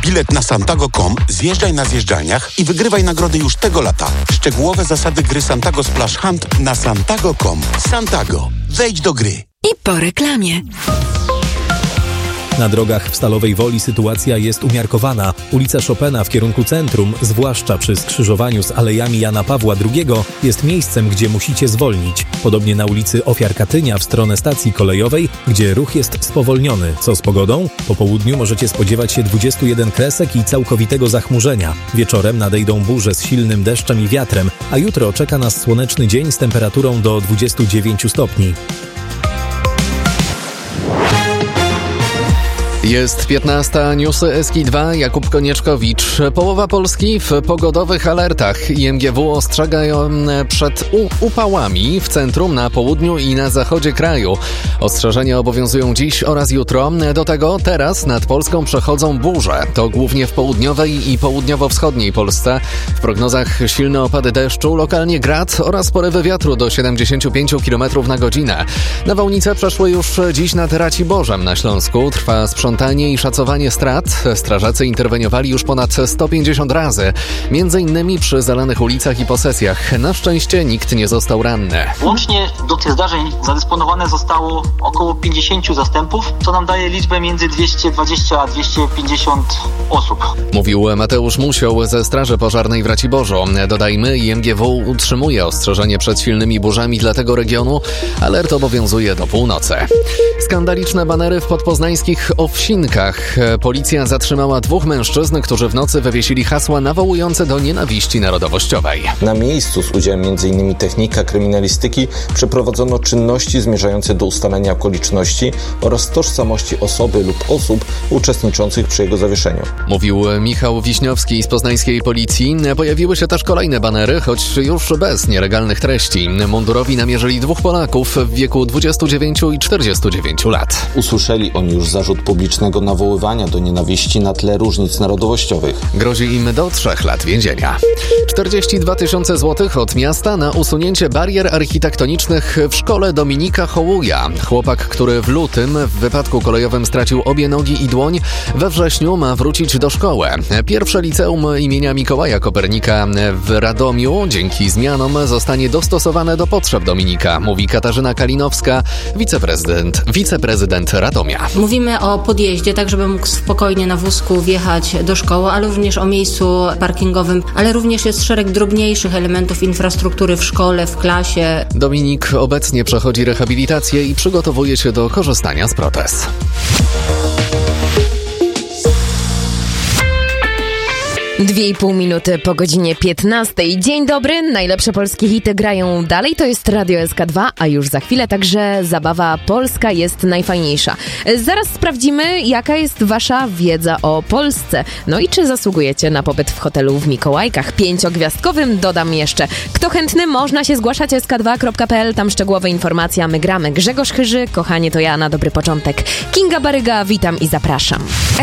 bilet na santago.com, zjeżdżaj na zjeżdżalniach i wygrywaj nagrody już tego lata. Szczegółowe zasady gry Santago Splash Hunt na santago.com. Santago. Wejdź do gry. I po reklamie. Na drogach w Stalowej Woli sytuacja jest umiarkowana. Ulica Chopina w kierunku centrum, zwłaszcza przy skrzyżowaniu z alejami Jana Pawła II, jest miejscem, gdzie musicie zwolnić. Podobnie na ulicy Ofiar Katynia w stronę stacji kolejowej, gdzie ruch jest spowolniony. Co z pogodą? Po południu możecie spodziewać się 21 kresek i całkowitego zachmurzenia. Wieczorem nadejdą burze z silnym deszczem i wiatrem, a jutro czeka nas słoneczny dzień z temperaturą do 29 stopni. Jest 15, newsy SK2, Jakub Konieczkowicz. Połowa Polski w pogodowych alertach. IMGW ostrzega przed upałami w centrum, na południu i na zachodzie kraju. Ostrzeżenia obowiązują dziś oraz jutro. Do tego teraz nad Polską przechodzą burze. To głównie w południowej i południowo-wschodniej Polsce. W prognozach silne opady deszczu, lokalnie grad oraz porywy wiatru do 75 km na godzinę. Nawałnice przeszły już dziś nad Raciborzem na Śląsku. Trwa sprzątanie i szacowanie strat. Strażacy interweniowali już ponad 150 razy, między innymi przy zalanych ulicach i posesjach. Na szczęście nikt nie został ranny. Łącznie do tych zdarzeń zadysponowane zostało około 50 zastępów, co nam daje liczbę między 220 a 250 osób. Mówił Mateusz Musioł ze Straży Pożarnej w Raciborzu. Dodajmy, IMGW utrzymuje ostrzeżenie przed silnymi burzami dla tego regionu. Alert obowiązuje do północy. Skandaliczne banery w podpoznańskich Owsinkach. Policja zatrzymała 2 mężczyzn, którzy w nocy wywiesili hasła nawołujące do nienawiści narodowościowej. Na miejscu z udziałem m.in. technika kryminalistyki przeprowadzono czynności zmierzające do ustalenia okoliczności oraz tożsamości osoby lub osób uczestniczących przy jego zawieszeniu. Mówił Michał Wiśniowski z poznańskiej policji. Pojawiły się też kolejne banery, choć już bez nielegalnych treści. Mundurowi namierzyli 2 Polaków w wieku 29 i 49 lat. Usłyszeli oni już zarzut publicznego nawoływania do nienawiści na tle różnic narodowościowych. Grozi im do 3 lat więzienia. 42 000 złotych od miasta na usunięcie barier architektonicznych w szkole Dominika Hołuja. Chłopak, który w lutym w wypadku kolejowym stracił obie nogi i dłoń, we wrześniu ma wrócić do szkoły. Pierwsze liceum imienia Mikołaja Kopernika w Radomiu dzięki zmianom zostanie dostosowane do potrzeb Dominika, mówi Katarzyna Kalinowska, wiceprezydent Radomia. Mówimy o podjeździe, tak żeby mógł spokojnie na wózku wjechać do szkoły, ale również o miejscu parkingowym, ale również jest szereg drobniejszych elementów infrastruktury w szkole, w klasie. Dominik obecnie przechodzi rehabilitację i przygotowuje się do korzystania z protez. 2,5 minuty po godzinie 15. Dzień dobry, najlepsze polskie hity grają dalej, to jest Radio SK2, a już za chwilę także zabawa Polska jest najfajniejsza. Zaraz sprawdzimy, jaka jest wasza wiedza o Polsce. No i czy zasługujecie na pobyt w hotelu w Mikołajkach 5-gwiazdkowym, dodam jeszcze. Kto chętny, można się zgłaszać sk2.pl, tam szczegółowe informacje, a my gramy. Grzegorz Chyży, kochanie to ja na dobry początek. Kinga Baryga, witam i zapraszam.